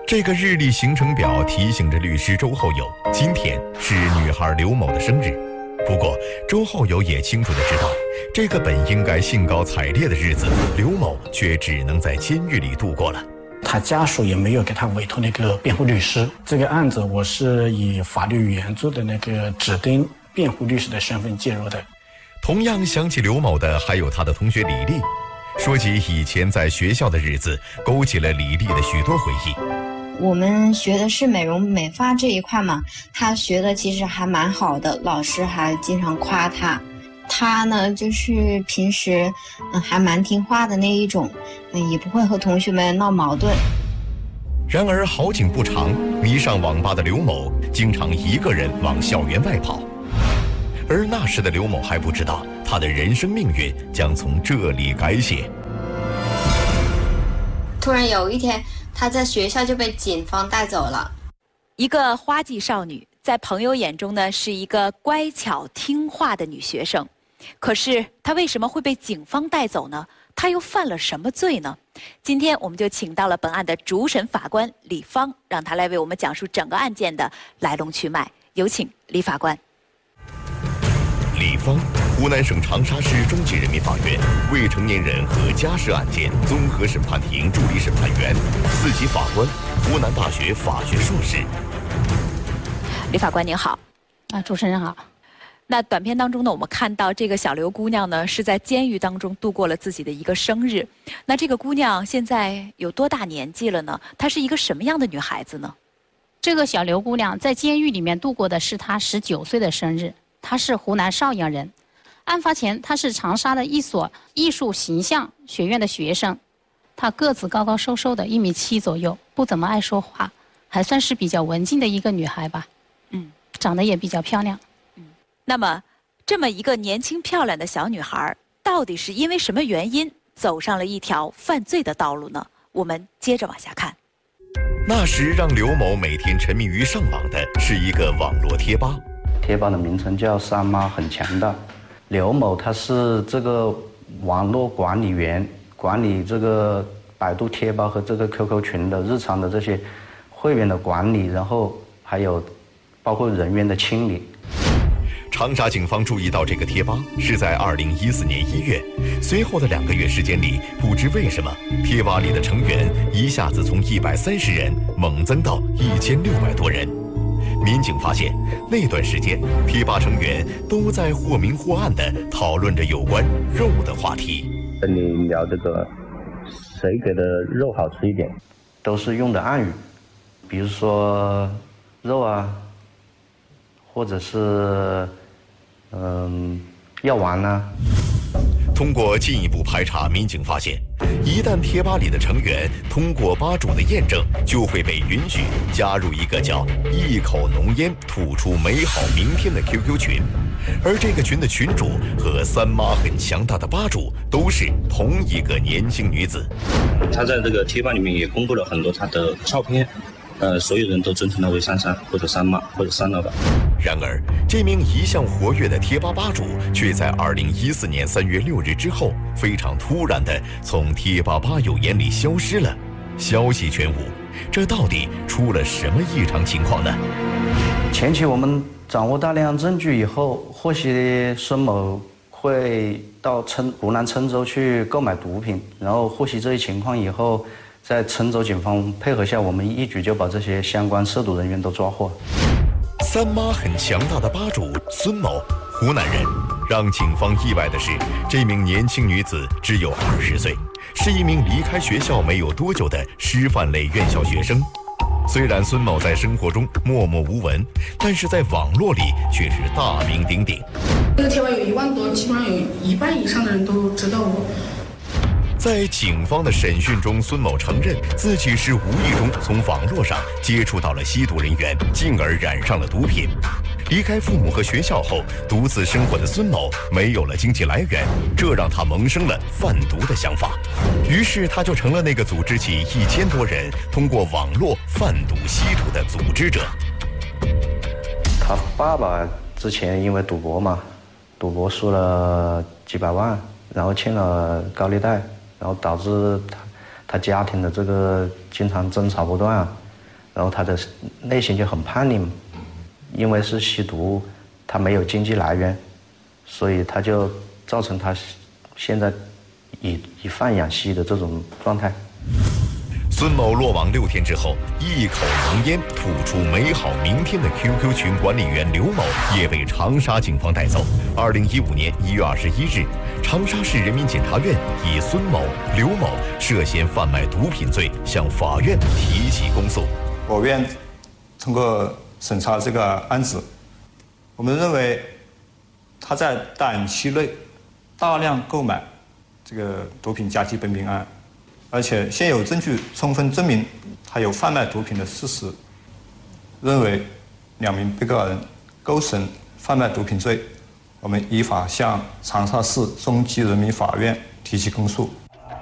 这个日历行程表提醒着律师周厚友，今天是女孩刘某的生日。不过，周厚友也清楚地知道，这个本应该兴高采烈的日子，刘某却只能在监狱里度过了。 他家属也没有给他委托那个辩护律师。这个案子我是以法律援助的那个指定辩护律师的身份介入的。 同样想起刘某的还有他的同学李丽。说起以前在学校的日子，勾起了李丽的许多回忆。 我们学的是美容美发这一块嘛，他学的其实还蛮好的，老师还经常夸他。他呢，就是平时还蛮听话的那一种，也不会和同学们闹矛盾。 然而好景不长，迷上网吧的刘某经常一个人往校园外跑，而那时的刘某还不知道，他的人生命运将从这里改写。 突然有一天，他在学校就被警方带走了。 一个花季少女，在朋友眼中呢，是一个乖巧听话的女学生。可是她为什么会被警方带走呢？她又犯了什么罪呢？今天我们就请到了本案的主审法官李芳，让她来为我们讲述整个案件的来龙去脉。有请李法官。 李芳，湖南省长沙市中级人民法院未成年人和家事案件综合审判庭助理审判员，4级法官，湖南大学法学硕士。 李法官您好。 主持人好。 那短片当中呢，我们看到这个小刘姑娘呢是在监狱当中度过了自己的一个生日。那这个姑娘现在有多大年纪了呢？她是一个什么样的女孩子呢？ 这个小刘姑娘在监狱里面度过的是她19岁的生日。她是湖南邵阳人，案发前她是长沙的一所艺术形象学院的学生。她个子高高瘦瘦的，1.7米左右，不怎么爱说话，还算是比较文静的一个女孩吧。长得也比较漂亮。 那么，这么一个年轻漂亮的小女孩，到底是因为什么原因走上了一条犯罪的道路呢？我们接着往下看。 那时让刘某每天沉迷于上网的是一个网络贴吧。 贴吧的名称叫三妈很强大。刘某他是这个网络管理员，管理这个百度贴吧和这个 QQ 群的日常的这些会员的管理，然后还有包括人员的清理。 长沙警方注意到这个贴吧是在2014年1月，随后的2个月时间里，不知为什么，贴吧里的成员一下子从130人猛增到1600多人。民警发现，那段时间贴吧成员都在或明或暗地讨论着有关肉的话题。 跟你聊这个谁给的肉好吃一点， 都是用的暗语，比如说肉啊，或者是药丸啊。 通过进一步排查，民警发现，一旦贴吧里的成员通过吧主的验证，就会被允许加入一个叫“一口浓烟吐出美好明天”的 QQ 群，而这个群的群主和三妈很强大的吧主都是同一个年轻女子。 她在这个贴吧里面也公布了很多她的照片，所有人都尊称她为珊珊或者三妈或者三老板。 然而，这名一向活跃的贴吧吧主却在2014年3月6日之后，非常突然地从贴吧吧友眼里消失了，消息全无。这到底出了什么异常情况呢？ 前期我们掌握大量证据以后，获悉孙某会到湖南郴州去购买毒品，然后获悉这一情况以后，在郴州警方配合下，我们一举就把这些相关涉毒人员都抓获。 三妈很强大的吧主孙某，湖南人。让警方意外的是，这名年轻女子只有20岁，是一名离开学校没有多久的师范类院校学生。虽然孙某在生活中默默无闻，但是在网络里却是大名鼎鼎。 这个贴吧有1万多，基本上有1半以上的人都知道我。 在警方的审讯中，孙某承认自己是无意中从网络上接触到了吸毒人员，进而染上了毒品。离开父母和学校后，独自生活的孙某没有了经济来源，这让他萌生了贩毒的想法。于是他就成了那个组织起1000多人通过网络贩毒吸毒的组织者。 他爸爸之前因为赌博嘛，赌博输了几百万，然后欠了高利贷，然后导致他家庭的这个经常争吵不断啊。 然后他的内心就很叛逆嘛，因为是吸毒，他没有经济来源，所以他就造成他现在以贩养吸的这种状态。 孙某落网6天之后，一口浓烟吐出美好明天的 QQ 群管理员刘某也被长沙警方带走。2015年1月21日，长沙市人民检察院以孙某、刘某涉嫌贩卖毒品罪向法院提起公诉。 我院通过审查这个案子，我们认为他在短期内大量购买这个毒品甲基苯丙胺，而且现有证据充分证明他有贩卖毒品的事实，认为2名被告人构成贩卖毒品罪，我们依法向长沙市中级人民法院提起公诉。